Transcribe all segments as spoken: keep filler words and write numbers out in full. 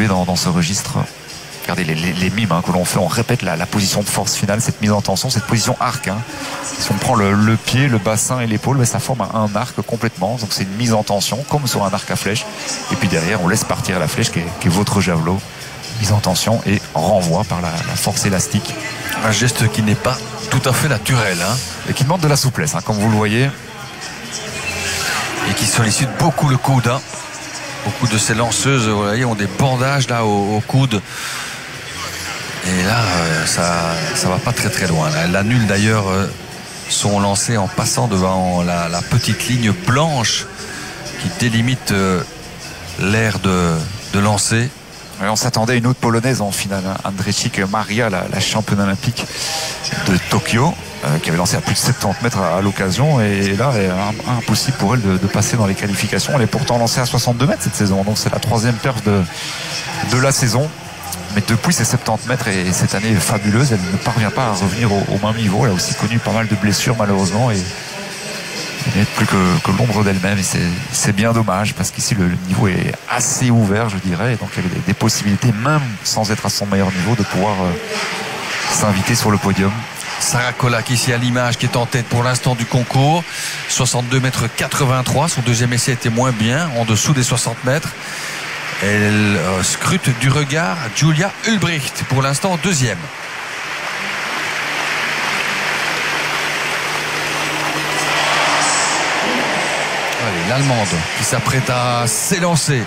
retrouver dans, dans ce registre. Regardez les, les, les mimes hein, que l'on fait, on répète la, la position de force finale, cette mise en tension, cette position arc. Hein. Si on prend le, le pied, le bassin et l'épaule, ben, ça forme un, un arc complètement. Donc c'est une mise en tension, comme sur un arc à flèche. Et puis derrière, on laisse partir la flèche qui est, qui est votre javelot. Mise en tension et renvoi par la, la force élastique. Un geste qui n'est pas tout à fait naturel. Hein. Et qui demande de la souplesse, hein, comme vous le voyez. Et qui sollicite beaucoup le coude. Hein. Beaucoup de ces lanceuses, vous voyez, ont des bandages là au, au coude. Et là, euh, ça ça va pas très très loin. Elles annulent d'ailleurs euh, son lancer en passant devant la, la petite ligne blanche qui délimite euh, l'aire de, de lancer. Et on s'attendait à une autre polonaise en finale, hein. Andrzejczyk Maria, la, la championne olympique de Tokyo, euh, qui avait lancé à plus de soixante-dix mètres à, à l'occasion. Et là, il est impossible pour elle de, de passer dans les qualifications. Elle est pourtant lancée à soixante-deux mètres cette saison. Donc c'est la troisième perf de, de la saison. Mais depuis ces soixante-dix mètres et cette année fabuleuse, elle ne parvient pas à revenir au, au même niveau. Elle a aussi connu pas mal de blessures malheureusement et elle n'est plus que, que l'ombre d'elle-même. Et c'est, c'est bien dommage parce qu'ici le, le niveau est assez ouvert, je dirais. Et donc il y a des, des possibilités, même sans être à son meilleur niveau, de pouvoir euh, s'inviter sur le podium. Sarah Kolak ici à l'image qui est en tête pour l'instant du concours. soixante-deux mètres quatre-vingt-trois. Son deuxième essai était moins bien, en dessous des soixante mètres. Elle euh, scrute du regard Julia Ulbricht pour l'instant deuxième. Allez, l'Allemande qui s'apprête à s'élancer.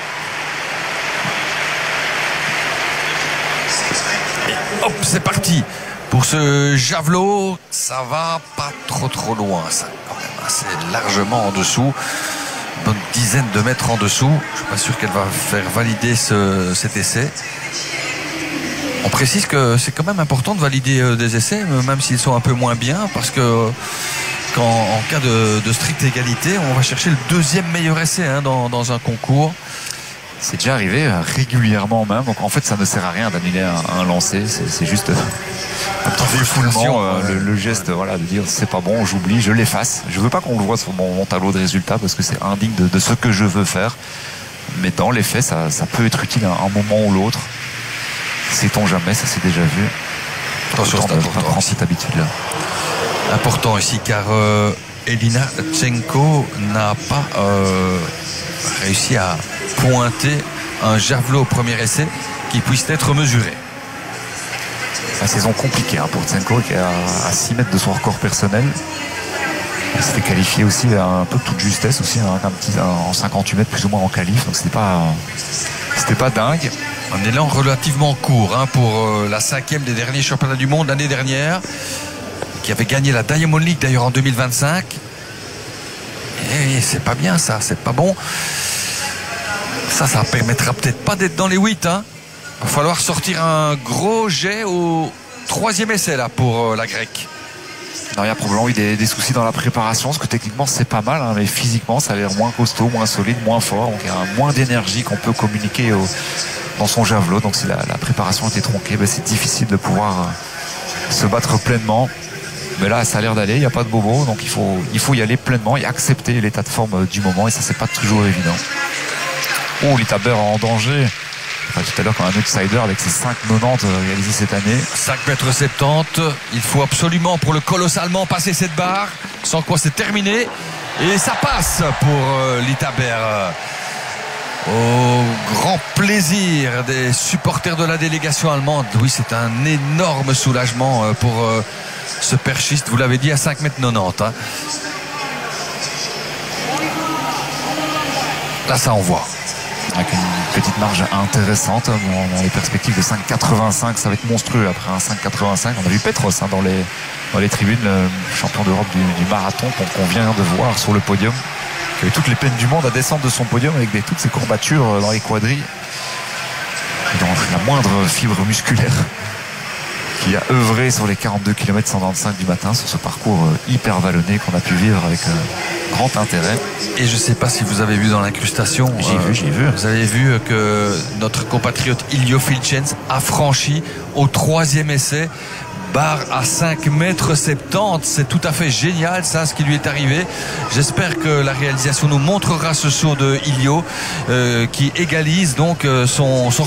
Et hop, c'est parti pour ce javelot. Ça va pas trop trop loin, ça quand même assez largement en dessous. Bonne dizaine de mètres en dessous. Je suis pas sûr qu'elle va faire valider ce, cet essai. On précise que c'est quand même important de valider euh, des essais, même s'ils sont un peu moins bien, parce que qu'en, en cas de, de stricte égalité, on va chercher le deuxième meilleur essai hein, dans, dans un concours. C'est déjà arrivé euh, régulièrement même. Donc en fait, ça ne sert à rien d'annuler un, un lancer. C'est, c'est juste un petit défoulement, euh, le, le geste, voilà, de dire c'est pas bon, j'oublie, je l'efface. Je veux pas qu'on le voit sur mon, mon tableau de résultats parce que c'est indigne de, de ce que je veux faire. Mais dans les faits, ça, ça peut être utile à un moment ou l'autre. Sait-on jamais, ça s'est déjà vu. Attention, c'est important. Prends cette habitude-là. Important ici car euh, Elina Tchenko n'a pas euh, réussi à pointer un javelot au premier essai qui puisse être mesuré. Une saison compliquée hein, pour Tchenko qui est à, à six mètres de son record personnel. Il s'était qualifié aussi à un peu de toute justesse aussi, hein, un petit, en cinquante-huit mètres plus ou moins en qualif, donc c'était pas, c'était pas dingue. Un élan relativement court hein, pour euh, la cinquième des derniers championnats du monde l'année dernière, qui avait gagné la Diamond League d'ailleurs en deux mille vingt-cinq. Et c'est pas bien ça, c'est pas bon. Ça, ça permettra peut-être pas d'être dans les huit. Hein. Il va falloir sortir un gros jet au troisième essai là pour euh, la Grecque. Non, il y a probablement eu des, des soucis dans la préparation, parce que techniquement c'est pas mal, hein, mais physiquement ça a l'air moins costaud, moins solide, moins fort. Donc il y a moins d'énergie qu'on peut communiquer au, dans son javelot. Donc si la, la préparation était tronquée, ben, c'est difficile de pouvoir euh, se battre pleinement. Mais là ça a l'air d'aller, il n'y a pas de bobo, donc il faut, il faut y aller pleinement et accepter l'état de forme du moment, et ça c'est pas toujours évident. Oh, Lita Berg en danger. Enfin, tout à l'heure, quand un outsider avec ses cinq quatre-vingt-dix réalisés cette année. cinq mètres soixante-dix. Il faut absolument pour le colosse allemand passer cette barre. Sans quoi c'est terminé. Et ça passe pour euh, Lita Berg. Au grand plaisir des supporters de la délégation allemande. Oui, c'est un énorme soulagement pour euh, ce perchiste. Vous l'avez dit, à cinq mètres quatre-vingt-dix. Hein. Là, ça envoie. Avec une petite marge intéressante dans les perspectives de cinq quatre-vingt-cinq, ça va être monstrueux après un cinq quatre-vingt-cinq. On a vu Petros hein, dans, les, dans les tribunes, le champion d'Europe du, du marathon qu'on, qu'on vient de voir sur le podium, qui avait toutes les peines du monde à descendre de son podium avec des, toutes ses courbatures dans les quadrilles et dans la moindre fibre musculaire, qui a œuvré sur les quarante-deux kilomètres cent vingt-cinq du matin sur ce parcours hyper vallonné qu'on a pu vivre avec euh, grand intérêt. Et je ne sais pas si vous avez vu dans l'incrustation, j'ai euh, vu, j'ai vu. Vous avez vu que notre compatriote Ilio Filchens a franchi au troisième essai barre à cinq mètres soixante-dix. C'est tout à fait génial ça, ce qui lui est arrivé. J'espère que la réalisation nous montrera ce saut de Ilio euh, qui égalise donc son, son